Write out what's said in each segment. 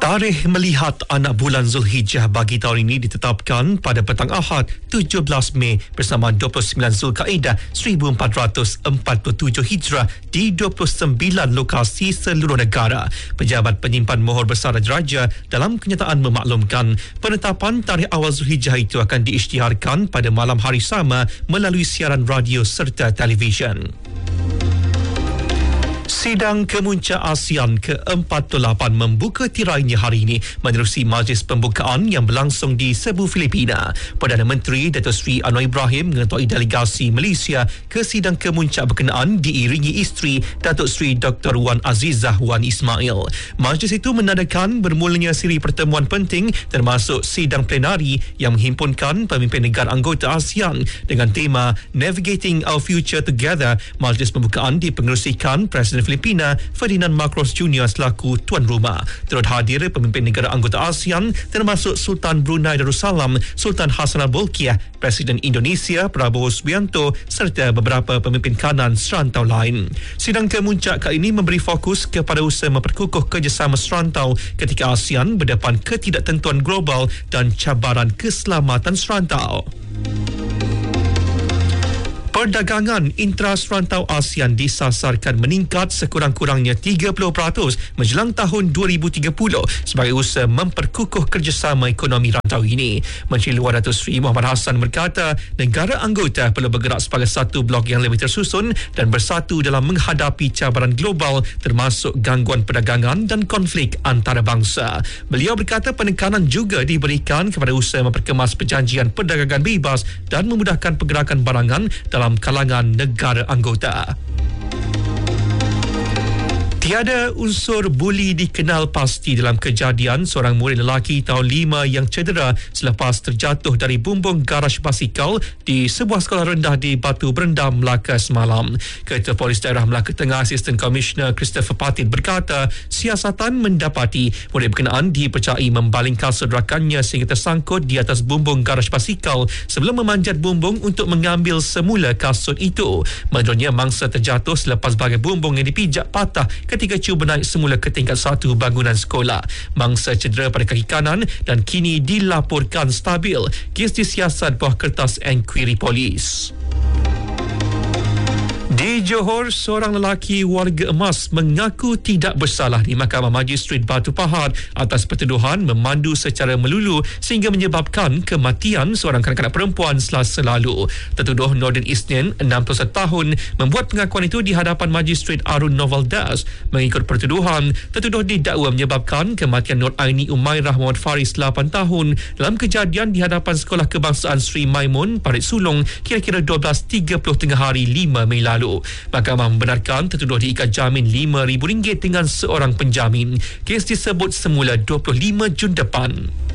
Tarikh melihat anak bulan Zulhijjah bagi tahun ini ditetapkan pada petang Ahad 17 Mei bersama 29 Zulkaidah 1447 Hijrah di 29 lokasi seluruh negara. Pejabat Penyimpan Mohor Besar Raja dalam kenyataan memaklumkan penetapan tarikh awal Zulhijjah itu akan diisytiharkan pada malam hari sama melalui siaran radio serta televisyen. Sidang Kemuncak ASEAN ke-48 membuka tirainya hari ini menerusi majlis pembukaan yang berlangsung di Cebu, Filipina. Perdana Menteri Datuk Seri Anwar Ibrahim mengetuai delegasi Malaysia ke sidang kemuncak berkenaan diiringi isteri Datuk Seri Dr. Wan Azizah Wan Ismail. Majlis itu menandakan bermulanya siri pertemuan penting termasuk sidang plenari yang menghimpunkan pemimpin negara anggota ASEAN dengan tema Navigating Our Future Together. Majlis pembukaan dipengerusikan Presiden Filipina Ferdinand Marcos Jr. selaku tuan rumah. Turut hadir pemimpin negara anggota ASEAN termasuk Sultan Brunei Darussalam, Sultan Hassanal Bolkiah, Presiden Indonesia Prabowo Subianto serta beberapa pemimpin kanan serantau lain. Sidang kemuncak kali ini memberi fokus kepada usaha memperkukuh kerjasama serantau ketika ASEAN berdepan ketidaktentuan global dan cabaran keselamatan serantau. Perdagangan intra-serantau ASEAN disasarkan meningkat sekurang-kurangnya 30% menjelang tahun 2030 sebagai usaha memperkukuh kerjasama ekonomi rantau ini. Menteri Luar Datuk Seri Muhammad Hassan berkata negara anggota perlu bergerak sebagai satu blok yang lebih tersusun dan bersatu dalam menghadapi cabaran global termasuk gangguan perdagangan dan konflik antarabangsa. Beliau berkata penekanan juga diberikan kepada usaha memperkemas perjanjian perdagangan bebas dan memudahkan pergerakan barangan dalam kalangan negara anggota. Tiada unsur buli dikenal pasti dalam kejadian seorang murid lelaki tahun 5 yang cedera selepas terjatuh dari bumbung garaj basikal di sebuah sekolah rendah di Batu Berendam, Melaka semalam. Ketua Polis Daerah Melaka Tengah Asisten Komisioner Christopher Patit berkata siasatan mendapati murid berkenaan dipercayai membaling kasut rakannya sehingga tersangkut di atas bumbung garaj basikal sebelum memanjat bumbung untuk mengambil semula kasut itu. Menurutnya mangsa terjatuh selepas bahagian bumbung yang dipijak patah ketika cuba naik semula ke tingkat 1 bangunan sekolah. Mangsa cedera pada kaki kanan dan kini dilaporkan stabil. Kes disiasat bawah kertas enkuiri polis. Di Johor, seorang lelaki warga emas mengaku tidak bersalah di Mahkamah Magistrate Batu Pahat atas pertuduhan memandu secara melulu sehingga menyebabkan kematian seorang kanak-kanak perempuan Selasa lalu. Tertuduh Nordin Isnin, 61 tahun, membuat pengakuan itu di hadapan Magistrate Arun Novaldas. Mengikut pertuduhan, tertuduh didakwa menyebabkan kematian Nur Aini Umairah Muhammad Faris, 8 tahun, dalam kejadian di hadapan Sekolah Kebangsaan Sri Maimun, Parit Sulong, kira-kira 12.30 tengah hari 5 Mei lalu. Mahkamah membenarkan tertuduh diikat jamin RM5,000 dengan seorang penjamin. Kes disebut semula 25 Jun depan.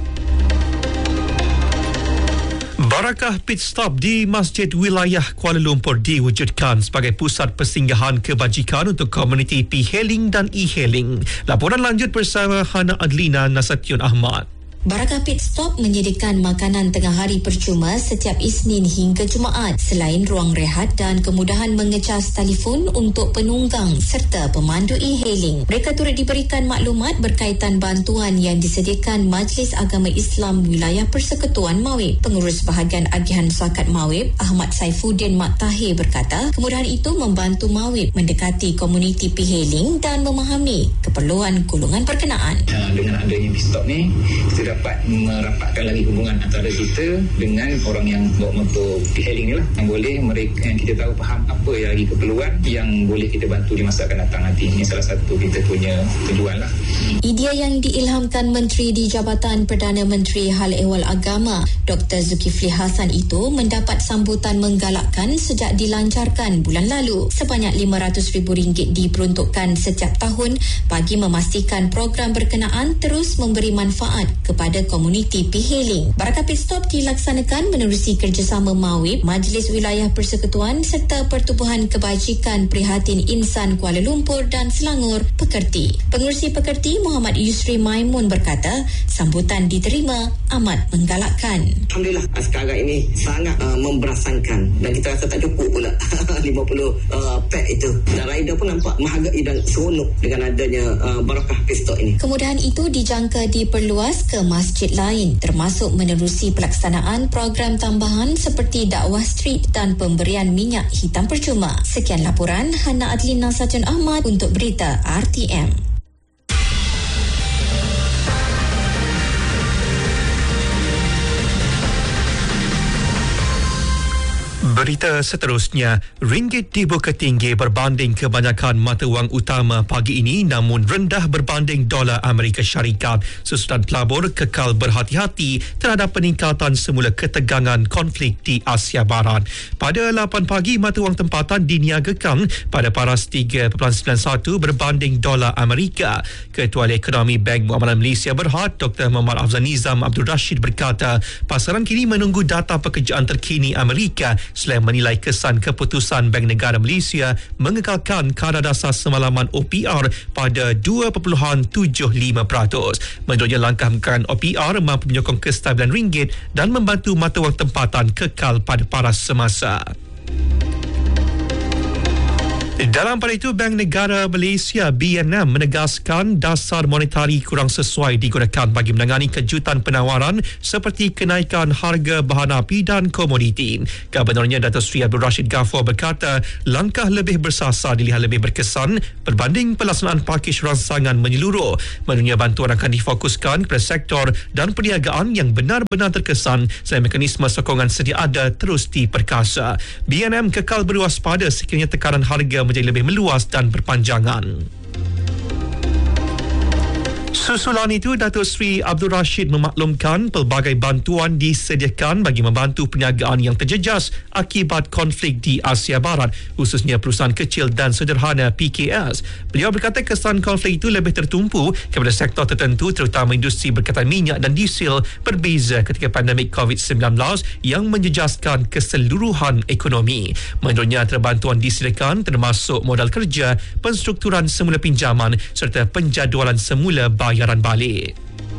Barakah Pit Stop di Masjid Wilayah Kuala Lumpur diwujudkan sebagai pusat persinggahan kebajikan untuk komuniti P-Hailing dan E-Hailing. Laporan lanjut bersama Hana Adlina Nasution Ahmad. Barakah Pit Stop menyediakan makanan tengah hari percuma setiap Isnin hingga Jumaat selain ruang rehat dan kemudahan mengecas telefon untuk penunggang serta pemandu e-hailing. Mereka turut diberikan maklumat berkaitan bantuan yang disediakan Majlis Agama Islam Wilayah Persekutuan Mawib. Pengurus Bahagian Agihan Zakat Mawib Ahmad Saifuddin Mat Tahir berkata kemudahan itu membantu Mawib mendekati komuniti e-hailing dan memahami keperluan golongan berkenaan. Dengan adanya Pit Stop ni kita dapat merapatkan lagi hubungan antara kita dengan orang yang bawa motor e-hailing ni lah, yang boleh mereka yang kita tahu faham apa yang lagi keperluan yang boleh kita bantu di masa akan datang nanti. Ini salah satu kita punya tujuan lah. Idea yang diilhamkan Menteri di Jabatan Perdana Menteri Hal Ehwal Agama Dr. Zulkifli Hasan itu mendapat sambutan menggalakkan sejak dilancarkan bulan lalu. Sebanyak RM500,000 diperuntukkan setiap tahun bagi memastikan program berkenaan terus memberi manfaat kepada kepada komuniti P-Hailing. Barakah Pit Stop dilaksanakan menerusi kerjasama MAWIP, Majlis Wilayah Persekutuan serta Pertubuhan Kebajikan Prihatin Insan Kuala Lumpur dan Selangor Pekerti. Pengerusi Pekerti Muhammad Yusri Maimun berkata, sambutan diterima amat menggalakkan. Alhamdulillah, sekarang ini sangat memberasankan dan kita rasa tak cukup pula 50 pet itu. Dan rider pun nampak menghargai dan seronok dengan adanya Barakah Pit Stop ini. Kemudahan itu dijangka diperluas ke masjid lain, termasuk menerusi pelaksanaan program tambahan seperti dakwah street dan pemberian minyak hitam percuma. Sekian laporan Hana Adlina Sajun Ahmad untuk Berita RTM. Berita seterusnya, ringgit dibuka tinggi berbanding kebanyakan mata wang utama pagi ini namun rendah berbanding dolar Amerika Syarikat susulan pelabur kekal berhati-hati terhadap peningkatan semula ketegangan konflik di Asia Barat. Pada 8 pagi, mata wang tempatan diniagakan pada paras 3.91 berbanding dolar Amerika. Ketua Ekonomi Bank Muamalah Malaysia Berhad, Dr. Muhammad Afzal Nizam Abdul Rashid berkata, pasaran kini menunggu data pekerjaan terkini Amerika selain menilai kesan keputusan Bank Negara Malaysia mengekalkan kadar dasar semalaman OPR pada 2.75%. Menurutnya, langkah mengekalkan OPR mampu menyokong kestabilan ringgit dan membantu mata wang tempatan kekal pada paras semasa. Dalam pada itu, Bank Negara Malaysia BNM menegaskan dasar monetari kurang sesuai digunakan bagi menangani kejutan penawaran seperti kenaikan harga bahan api dan komoditi. Gubernurnya Dato' Sri Abdul Rashid Ghaffar berkata, langkah lebih bersasar dilihat lebih berkesan berbanding pelaksanaan pakej rangsangan menyeluruh. Menurutnya, bantuan akan difokuskan kepada sektor dan perniagaan yang benar-benar terkesan selain mekanisme sokongan sedia ada terus diperkasa. BNM kekal berwaspada sekiranya tekanan harga menjadi lebih meluas dan berpanjangan. Susulan itu, Datuk Seri Abdul Rashid memaklumkan pelbagai bantuan disediakan bagi membantu perniagaan yang terjejas akibat konflik di Asia Barat, khususnya perusahaan kecil dan sederhana PKS. Beliau berkata kesan konflik itu lebih tertumpu kepada sektor tertentu terutama industri berkaitan minyak dan diesel berbeza ketika pandemik COVID-19 yang menjejaskan keseluruhan ekonomi. Menurutnya, bantuan disediakan termasuk modal kerja, penstrukturan semula pinjaman serta penjadualan semula bayaran balik.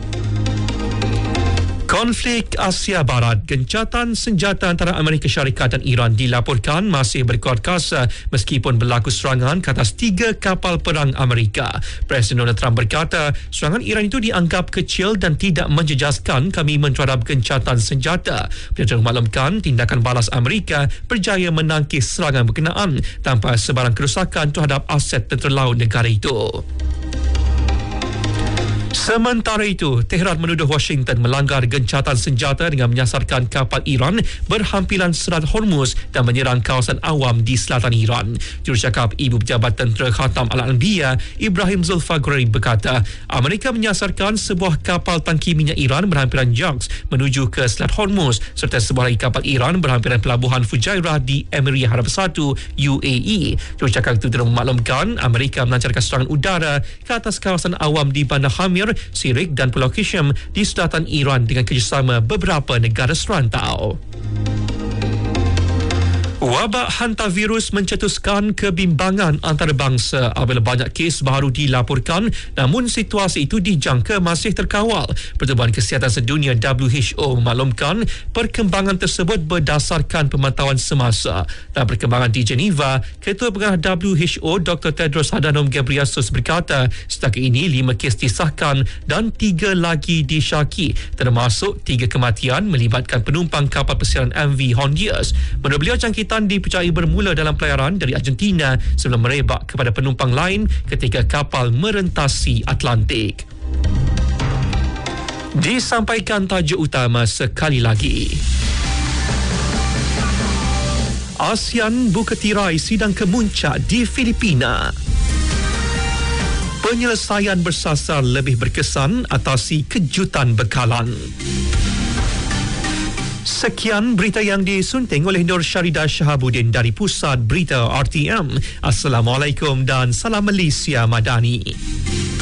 Konflik Asia Barat, gencatan senjata antara Amerika Syarikat dan Iran dilaporkan masih berkuat kuasa meskipun berlaku serangan ke atas 3 kapal perang Amerika. Presiden Donald Trump berkata, serangan Iran itu dianggap kecil dan tidak menjejaskan kami menterhadap gencatan senjata. Beliau memaklumkan tindakan balas Amerika berjaya menangkis serangan berkenaan tanpa sebarang kerusakan terhadap aset tentera laut negara itu. Sementara itu, Tehran menuduh Washington melanggar gencatan senjata dengan menyasarkan kapal Iran berhampiran Selat Hormuz dan menyerang kawasan awam di selatan Iran. Jurucakap Ibu Pejabat Tentera Khatam Al-Anbiya, Ibrahim Zulfaghari berkata, Amerika menyasarkan sebuah kapal tangki minyak Iran berhampiran Jaks menuju ke Selat Hormuz serta sebuah lagi kapal Iran berhampiran pelabuhan Fujairah di Emiria Arab Bersatu, UAE. Jurucakap itu telah memaklumkan Amerika melancarkan serangan udara ke atas kawasan awam di Bandar Hamir, Sirik dan Pulau Qishm di selatan Iran dengan kerjasama beberapa negara serantau. Wabak hantavirus mencetuskan kebimbangan antarabangsa apabila banyak kes baru dilaporkan, namun situasi itu dijangka masih terkawal. Pertubuhan Kesihatan Sedunia WHO memaklumkan perkembangan tersebut berdasarkan pemantauan semasa. Dalam perkembangan di Geneva, Ketua Pengarah WHO Dr. Tedros Adhanom Ghebreyesus berkata, setakat ini 5 kes disahkan dan 3 lagi disyaki, termasuk 3 kematian melibatkan penumpang kapal persiaran MV Hondias. Menurut beliau, jangkitan dipercayai bermula dalam pelayaran dari Argentina sebelum merebak kepada penumpang lain ketika kapal merentasi Atlantik. Disampaikan tajuk utama sekali lagi. ASEAN buka tirai sidang kemuncak di Filipina. Penyelesaian bersasar lebih berkesan atasi kejutan bekalan. Sekian berita yang disunting oleh Nur Syaridah Shahabuddin dari Pusat Berita RTM. Assalamualaikum dan salam Malaysia Madani.